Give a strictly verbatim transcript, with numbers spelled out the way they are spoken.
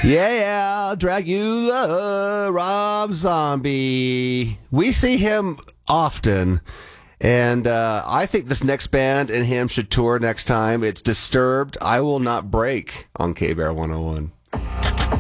Yeah, yeah, Dragula, Rob Zombie. We see him often, and uh, I think this next band and him should tour next time. It's Disturbed, I Will Not Break on K-Bear one oh one.